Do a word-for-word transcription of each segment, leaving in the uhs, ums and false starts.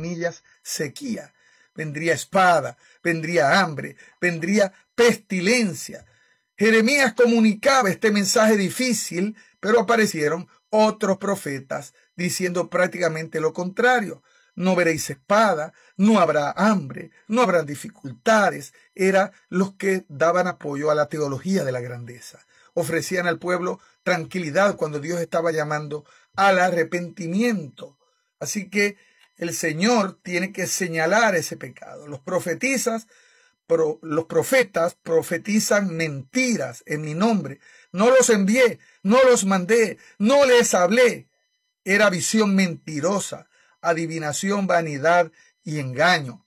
comillas, sequía. Vendría espada, vendría hambre, vendría pestilencia. Jeremías comunicaba este mensaje difícil, pero aparecieron otros profetas diciendo prácticamente lo contrario. No veréis espada, no habrá hambre, no habrán dificultades. Eran los que daban apoyo a la teología de la grandeza. Ofrecían al pueblo tranquilidad cuando Dios estaba llamando al arrepentimiento. Así que el Señor tiene que señalar ese pecado. Los profetizas, pro, los profetas profetizan mentiras en mi nombre. No los envié, no los mandé, no les hablé. Era visión mentirosa, adivinación, vanidad y engaño.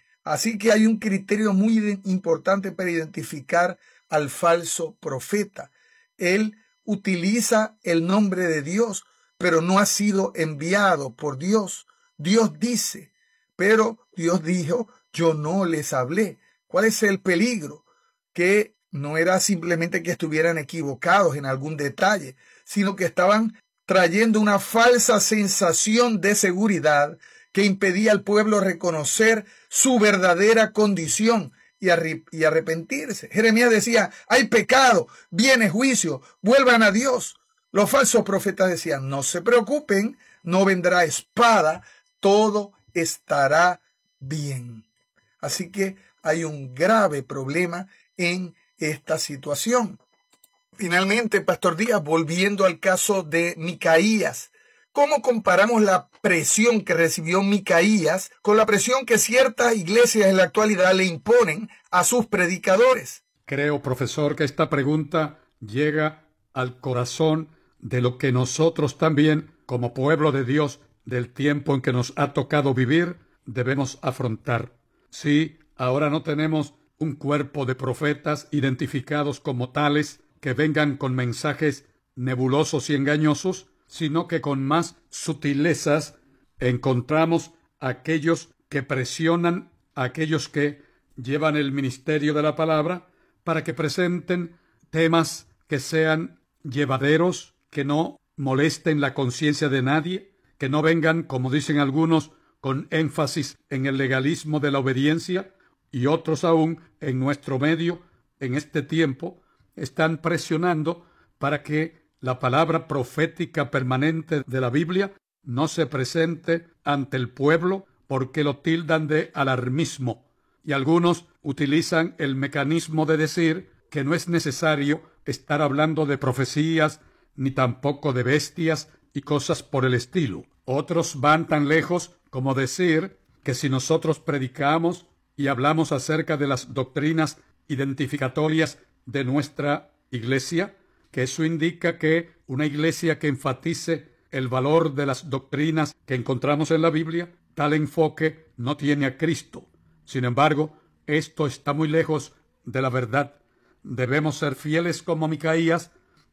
Así que hay un criterio muy importante para identificar al falso profeta. Él utiliza el nombre de Dios, pero no ha sido enviado por Dios. Dios dice, pero Dios dijo, yo no les hablé. ¿Cuál es el peligro? Que no era simplemente que estuvieran equivocados en algún detalle, sino que estaban trayendo una falsa sensación de seguridad que impedía al pueblo reconocer su verdadera condición y, y arrepentirse. Jeremías decía, hay pecado, viene juicio, vuelvan a Dios. Los falsos profetas decían, no se preocupen, no vendrá espada, todo estará bien. Así que hay un grave problema en esta situación. Finalmente, Pastor Díaz, volviendo al caso de Micaías, ¿cómo comparamos la presión que recibió Micaías con la presión que ciertas iglesias en la actualidad le imponen a sus predicadores? Creo, profesor, que esta pregunta llega al corazón de lo que nosotros también, como pueblo de Dios, del tiempo en que nos ha tocado vivir, debemos afrontar. Sí, ahora no tenemos un cuerpo de profetas identificados como tales que vengan con mensajes nebulosos y engañosos, sino que con más sutilezas encontramos aquellos que presionan a aquellos que llevan el ministerio de la palabra para que presenten temas que sean llevaderos, que no molesten la conciencia de nadie, que no vengan, como dicen algunos, con énfasis en el legalismo de la obediencia, y otros aún en nuestro medio, en este tiempo, están presionando para que la palabra profética permanente de la Biblia no se presente ante el pueblo porque lo tildan de alarmismo. Y algunos utilizan el mecanismo de decir que no es necesario estar hablando de profecías ni tampoco de bestias y cosas por el estilo. Otros van tan lejos como decir que si nosotros predicamos y hablamos acerca de las doctrinas identificatorias de nuestra iglesia, que eso indica que una iglesia que enfatice el valor de las doctrinas que encontramos en la Biblia, tal enfoque no tiene a Cristo. Sin embargo, esto está muy lejos de la verdad. Debemos ser fieles como Micaías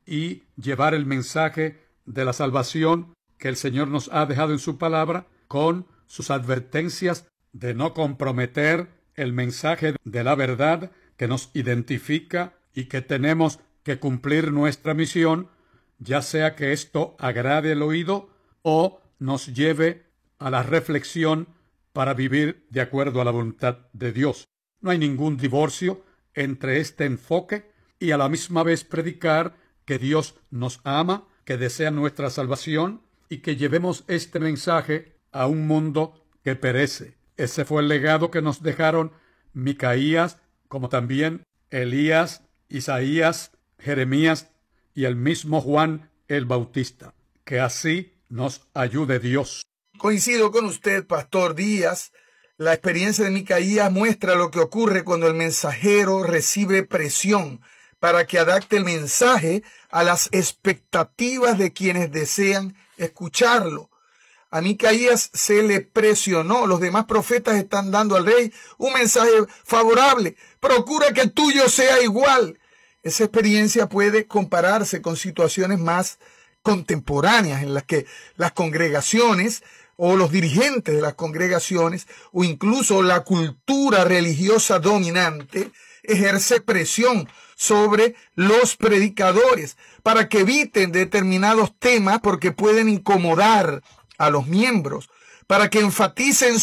y llevar el mensaje de la salvación que el Señor nos ha dejado en su palabra, con sus advertencias de no comprometer el mensaje de la verdad que nos identifica y que tenemos que cumplir nuestra misión, ya sea que esto agrade el oído o nos lleve a la reflexión para vivir de acuerdo a la voluntad de Dios. No hay ningún divorcio entre este enfoque y a la misma vez predicar que Dios nos ama, que desea nuestra salvación y que llevemos este mensaje a un mundo que perece. Ese fue el legado que nos dejaron Micaías, como también Elías, Isaías, Jeremías y el mismo Juan el Bautista. Que así nos ayude Dios. Coincido con usted, Pastor Díaz. La experiencia de Micaías muestra lo que ocurre cuando el mensajero recibe presión para que adapte el mensaje a las expectativas de quienes desean escucharlo. A Micaías se le presionó. Los demás profetas están dando al rey un mensaje favorable. Procura que el tuyo sea igual. Esa experiencia puede compararse con situaciones más contemporáneas en las que las congregaciones o los dirigentes de las congregaciones o incluso la cultura religiosa dominante ejerce presión sobre los predicadores para que eviten determinados temas porque pueden incomodar a los miembros, para que enfaticen